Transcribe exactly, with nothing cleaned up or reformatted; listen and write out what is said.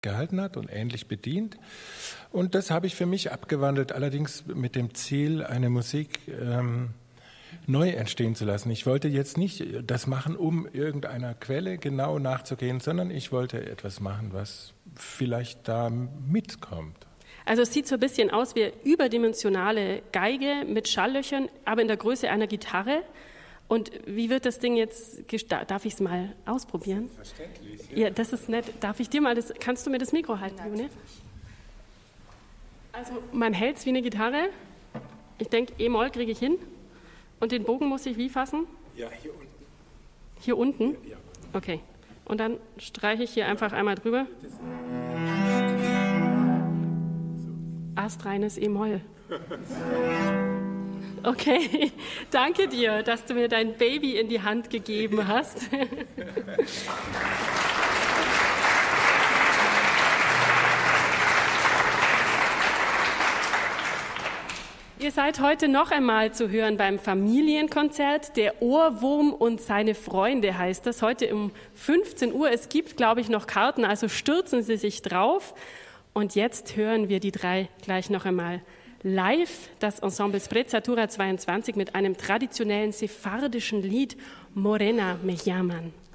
gehalten hat und ähnlich bedient. Und das habe ich für mich abgewandelt, allerdings mit dem Ziel, eine Musik ähm, neu entstehen zu lassen. Ich wollte jetzt nicht das machen, um irgendeiner Quelle genau nachzugehen, sondern ich wollte etwas machen, was vielleicht da mitkommt. Also es sieht so ein bisschen aus wie überdimensionale Geige mit Schalllöchern, aber in der Größe einer Gitarre. Und wie wird das Ding jetzt, gesta- darf ich es mal ausprobieren? Verständlich. Ja. ja, das ist nett. Darf ich dir mal das, kannst du mir das Mikro halten, June? Also man hält es wie eine Gitarre. Ich denke, E-Moll kriege ich hin. Und den Bogen muss ich wie fassen? Ja, hier unten. Hier unten? Ja. Okay. Und dann streiche ich hier einfach einmal drüber. Astreines E-Moll. Okay, danke dir, dass du mir dein Baby in die Hand gegeben hast. Ihr seid heute noch einmal zu hören beim Familienkonzert. Der Ohrwurm und seine Freunde heißt das. Heute um fünfzehn Uhr. Es gibt, glaube ich, noch Karten, also stürzen Sie sich drauf. Und jetzt hören wir die drei gleich noch einmal live. Das Ensemble Sprezzatura zweiundzwanzig mit einem traditionellen sephardischen Lied, Morena me llaman.